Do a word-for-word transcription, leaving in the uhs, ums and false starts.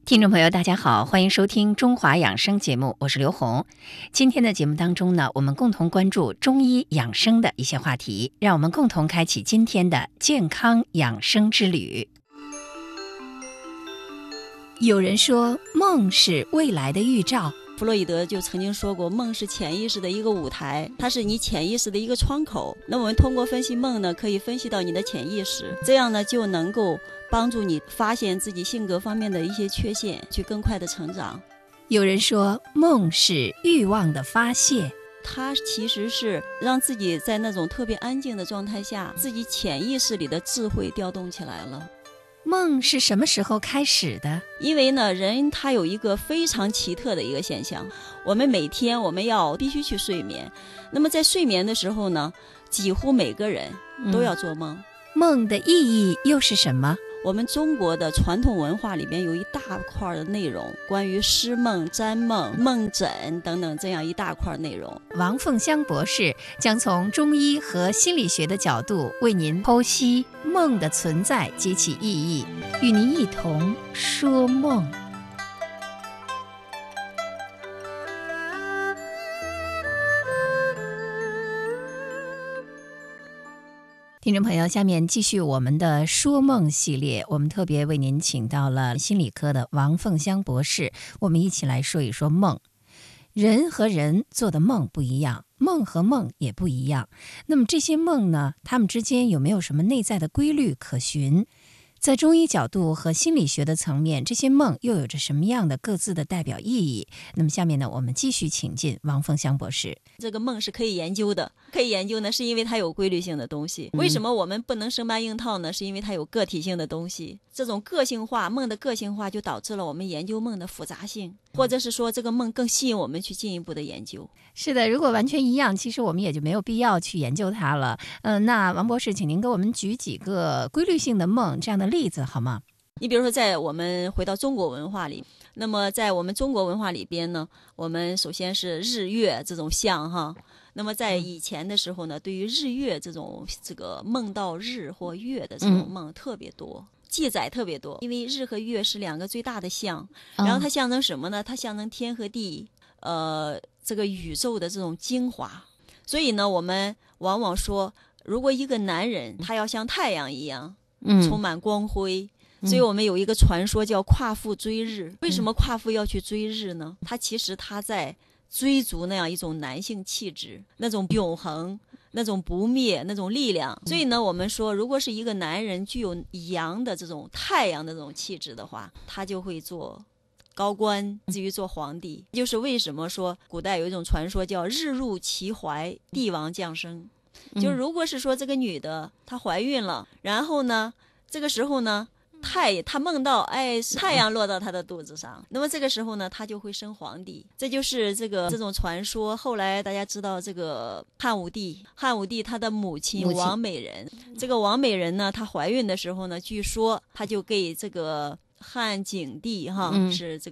听众朋友大家好，欢迎收听中华养生节目，我是刘红。今天的节目当中呢，我们共同关注中医养生的一些话题，让我们共同开启今天的健康养生之旅。有人说梦是未来的预兆， 弗洛伊德就曾经说过，梦是潜意识的一个舞台，它是你潜意识的一个窗口。那我们通过分析梦呢，可以分析到你的潜意识，这样呢就能够帮助你发现自己性格方面的一些缺陷，去更快的成长。 有人说梦是欲望的发泄， 它其实是让自己在那种特别安静的状态下，自己潜意识里的智慧调动起来了。 梦是什么时候开始的？ 因为呢，人他有一个非常奇特的一个现象，我们每天我们要必须去睡眠，那么在睡眠的时候呢，几乎每个人都要做梦。 嗯、梦的意义又是什么？ 我们中国的传统文化里边有一大块的内容，关于诗梦、占梦、梦诊等等这样一大块内容。 王凤香博士将从中医和心理学的角度为您剖析梦的存在及其意义，与您一同说梦。听众朋友，下面继续我们的说梦系列，我们特别为您请到了心理科的王凤香博士，我们一起来说一说梦。人和人做的梦不一样，梦和梦也不一样。那么这些梦呢，它们之间有没有什么内在的规律可循？在中医角度和心理学的层面，这些梦又有着什么样的各自的代表意义？那么下面呢，我们继续请进王凤香博士。 这个梦是可以研究的，可以研究呢，是因为它有规律性的东西。为什么我们不能生搬硬套呢？是因为它有个体性的东西。这种个性化，梦的个性化就导致了我们研究梦的复杂性，或者是说这个梦更吸引我们去进一步的研究。 是的，如果完全一样，其实我们也就没有必要去研究它了。嗯、呃，那王博士，请您给我们举几个规律性的梦这样的例子好吗？ 你比如说，在我们回到中国文化里，那么在我们中国文化里边呢，我们首先是日月这种象哈。那么在以前的时候呢，对于日月这种这个梦到日或月的这种梦特别多。嗯，记载特别多，因为日和月是两个最大的象，然后它象征什么呢？它象征天和地，呃，这个宇宙的这种精华。所以呢，我们往往说，如果一个男人他要像太阳一样，嗯，充满光辉，所以我们有一个传说叫夸父追日。为什么夸父要去追日呢？他其实他在追逐那样一种男性气质，那种永恒，那种不灭，那种力量。所以呢，我们说，如果是一个男人具有阳的这种太阳的这种气质的话，他就会做高官，至于做皇帝。就是为什么说古代有一种传说叫日入其怀，帝王降生。就是如果是说这个女的她怀孕了，然后呢，这个时候呢，太她梦到哎太阳落到她的肚子上，那么这个时候呢，她就会生皇帝。这就是这个这种传说。后来大家知道这个汉武帝，汉武帝他的母亲王美人，这个王美人呢，她怀孕的时候呢，据说她就给这个汉景帝哈、嗯、是这个